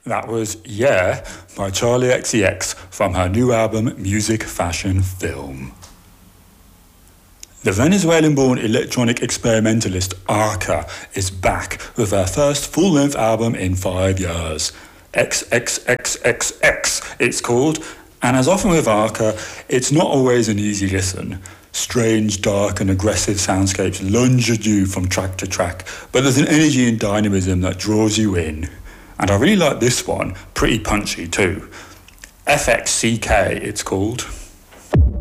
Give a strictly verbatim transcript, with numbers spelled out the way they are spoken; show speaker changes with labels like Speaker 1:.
Speaker 1: That was Yeah by Charlie X C X from her new album Music Fashion Film. The Venezuelan-born electronic experimentalist Arca is back with her first full-length album in five years. X X X X X it's called, and as often with Arca, it's not always an easy listen. Strange, dark and aggressive soundscapes lunge at you from track to track, but there's an energy and dynamism that draws you in. And I really like this one, pretty punchy too. F X C K it's called.